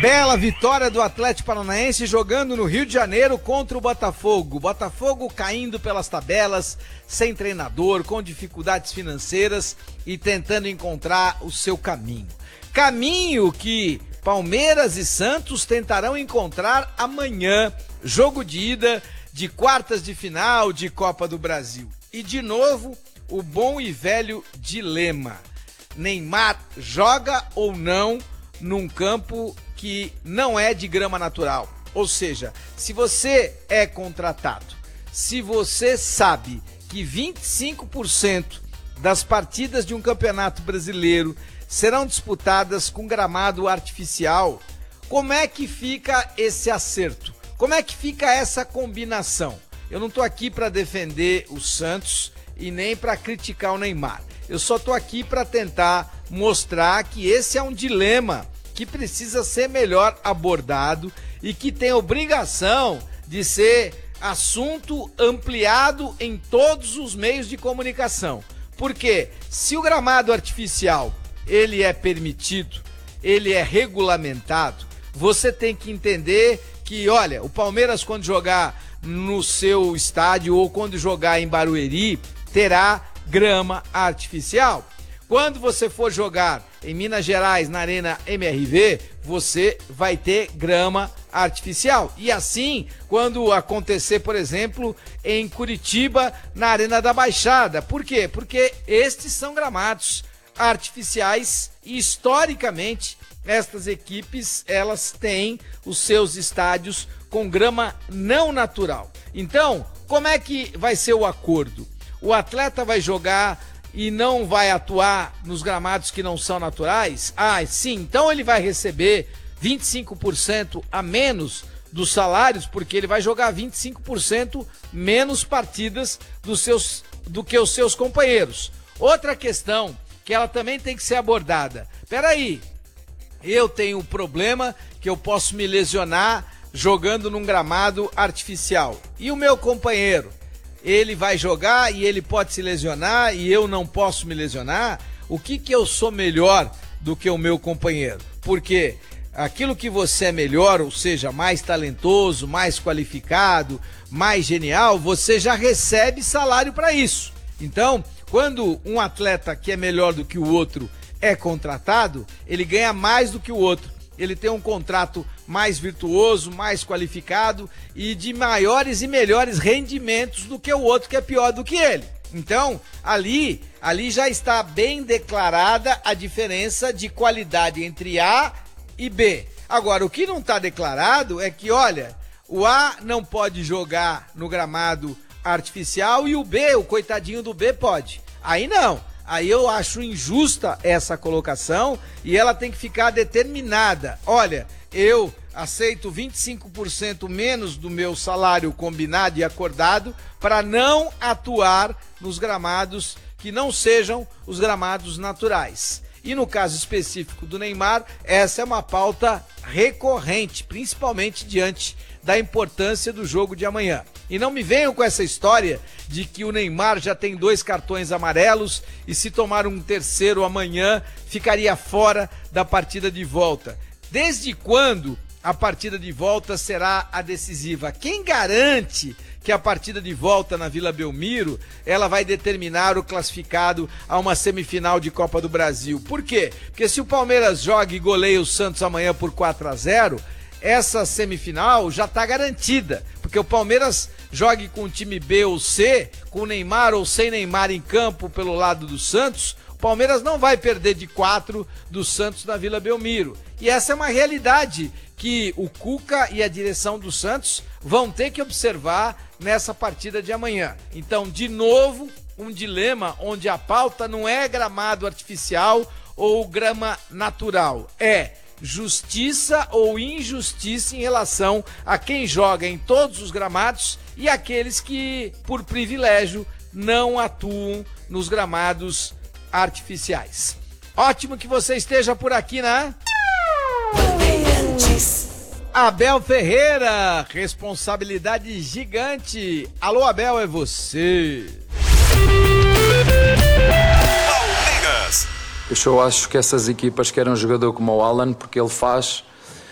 Bela vitória do Atlético Paranaense jogando no Rio de Janeiro contra o Botafogo. Botafogo caindo pelas tabelas, sem treinador, com dificuldades financeiras e tentando encontrar o seu caminho. Caminho que Palmeiras e Santos tentarão encontrar amanhã, jogo de ida de quartas de final de Copa do Brasil. E de novo, o bom e velho dilema. Neymar joga ou não num campo que não é de grama natural? Ou seja, se você é contratado, se você sabe que 25% das partidas de um campeonato brasileiro serão disputadas com gramado artificial, como é que fica esse acerto? Como é que fica essa combinação? Eu não estou aqui para defender o Santos e nem para criticar o Neymar. Eu só estou aqui para tentar mostrar que esse é um dilema que precisa ser melhor abordado e que tem obrigação de ser assunto ampliado em todos os meios de comunicação. Porque se o gramado artificial ele é permitido, ele é regulamentado, você tem que entender que, olha, o Palmeiras quando jogar no seu estádio ou quando jogar em Barueri, terá grama artificial. Quando você for jogar em Minas Gerais, na Arena MRV, você vai ter grama artificial. E assim, quando acontecer, por exemplo, em Curitiba, na Arena da Baixada. Por quê? Porque estes são gramados artificiais e, historicamente, estas equipes, elas têm os seus estádios com grama não natural. Então, como é que vai ser o acordo? O atleta vai jogar e não vai atuar nos gramados que não são naturais? Ah, sim, então ele vai receber 25% a menos dos salários, porque ele vai jogar 25% menos partidas do que os seus companheiros. Outra questão que ela também tem que ser abordada. Peraí, eu tenho um problema que eu posso me lesionar jogando num gramado artificial. E o meu companheiro? Ele vai jogar e ele pode se lesionar e eu não posso me lesionar? O que eu sou melhor do que o meu companheiro? Porque aquilo que você é melhor, ou seja, mais talentoso, mais qualificado, mais genial, você já recebe salário para isso. Então, quando um atleta que é melhor do que o outro é contratado, ele ganha mais do que o outro. Ele tem um contrato mais virtuoso, mais qualificado e de maiores e melhores rendimentos do que o outro que é pior do que ele. Então, ali já está bem declarada a diferença de qualidade entre A e B. Agora, o que não está declarado é que, olha, o A não pode jogar no gramado artificial e o B, o coitadinho do B, pode. Aí não. Aí eu acho injusta essa colocação e ela tem que ficar determinada. Olha, eu aceito 25% menos do meu salário combinado e acordado para não atuar nos gramados que não sejam os gramados naturais. E no caso específico do Neymar, essa é uma pauta recorrente, principalmente diante da importância do jogo de amanhã. E não me venham com essa história de que o Neymar já tem 2 cartões amarelos e se tomar um terceiro amanhã ficaria fora da partida de volta. Desde quando a partida de volta será a decisiva? Quem garante que a partida de volta na Vila Belmiro ela vai determinar o classificado a uma semifinal de Copa do Brasil? Por quê? Porque se o Palmeiras joga e goleia o Santos amanhã por 4-0, essa semifinal já está garantida, porque o Palmeiras jogue com o time B ou C, com Neymar ou sem Neymar em campo pelo lado do Santos, o Palmeiras não vai perder de 4 do Santos na Vila Belmiro. E essa é uma realidade que o Cuca e a direção do Santos vão ter que observar nessa partida de amanhã. Então, de novo, um dilema onde a pauta não é gramado artificial ou grama natural, é justiça ou injustiça em relação a quem joga em todos os gramados e aqueles que, por privilégio, não atuam nos gramados artificiais. Ótimo que você esteja por aqui, né? Abel Ferreira, responsabilidade gigante. Alô, Abel, é você. Eu só acho que essas equipas querem um jogador como o Alan porque ele faz